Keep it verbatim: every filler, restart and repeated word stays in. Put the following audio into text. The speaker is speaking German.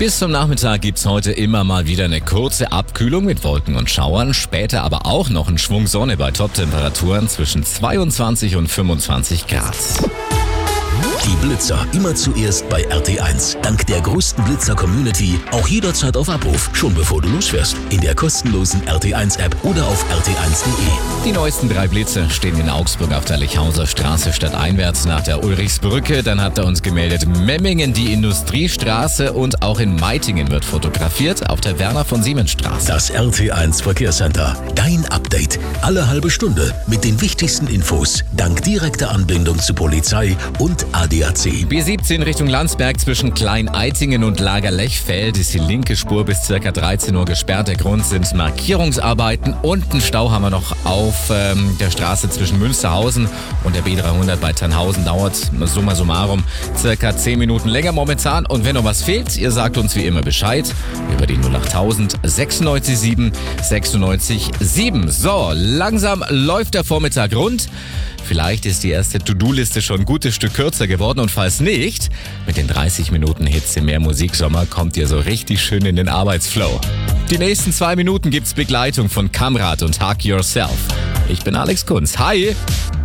Bis zum Nachmittag gibt's heute immer mal wieder eine kurze Abkühlung mit Wolken und Schauern, später aber auch noch ein Schwung Sonne bei Top-Temperaturen zwischen zweiundzwanzig und fünfundzwanzig Grad. Die Blitzer immer zuerst bei R T eins. Dank der größten Blitzer-Community auch jederzeit auf Abruf, schon bevor du losfährst. In der kostenlosen R T eins App oder auf r t eins punkt de. Die neuesten drei Blitze stehen in Augsburg auf der Lechhauser Straße stadteinwärts nach der Ulrichsbrücke. Dann hat er uns gemeldet, Memmingen, die Industriestraße, und auch in Meitingen wird fotografiert auf der Werner von Siemens Straße. Das R T eins Verkehrscenter. Dein Update. Alle halbe Stunde mit den wichtigsten Infos. Dank direkter Anbindung zu Polizei und A D A C. B siebzehn Richtung Landsberg zwischen Klein-Eitingen und Lager-Lechfeld ist die linke Spur bis ca. dreizehn Uhr gesperrt. Der Grund sind Markierungsarbeiten und einen Stau haben wir noch auf ähm, der Straße zwischen Münsterhausen und der B dreihundert bei Tannhausen. Dauert summa summarum circa zehn Minuten länger momentan. Und wenn noch was fehlt, ihr sagt uns wie immer Bescheid über die null achttausend sechsundneunzig sieben sechsundneunzig sieben. So, langsam läuft der Vormittag rund. Vielleicht ist die erste To-Do-Liste schon ein gutes Stück kürzer geworden, und falls nicht, mit den dreißig Minuten Hitze mehr Musiksommer kommt ihr so richtig schön in den Arbeitsflow. Die nächsten zwei Minuten gibt's Begleitung von Kamrat und Hug Yourself. Ich bin Alex Kunz. Hi!